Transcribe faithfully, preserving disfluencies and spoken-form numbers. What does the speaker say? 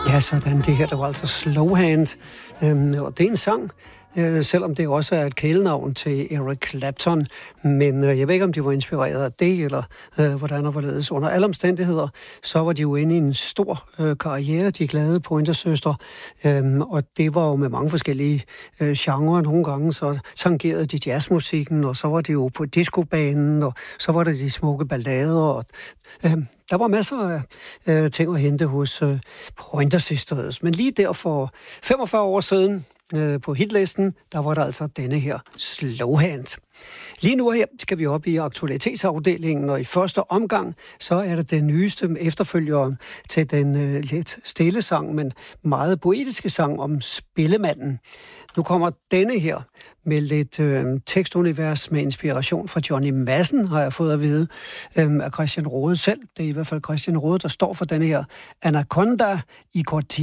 Ja, sådan det her, der var altså Slowhand, øhm, og det er en sang, øh, selvom det også er et kælenavn til Eric Clapton, men øh, jeg ved ikke, om de var inspireret af det, eller øh, hvordan og hvorledes. Under alle omstændigheder, så var de jo inde i en stor øh, karriere, de glade Pointer-søstre, øhm, og det var jo med mange forskellige øh, genrer. Nogle gange så tangerede de jazzmusikken, og så var de jo på discobanen, og så var der de smukke ballader, og øh, der var masser af øh, ting at hente hos øh, Pointer Sisters. Men lige der for femogfyrre år siden øh, på hitlisten, der var der altså denne her Slowhand. Lige nu her skal vi op i aktualitetsafdelingen, og i første omgang, så er det den nyeste efterfølgeren til den øh, lidt stille sang, men meget poetiske sang om Spillemanden. Nu kommer denne her med lidt øh, tekstunivers med inspiration fra Johnny Madsen, har jeg fået at vide, øh, af Christian Rode selv. Det er i hvert fald Christian Rode, der står for denne her Anaconda i Cortina.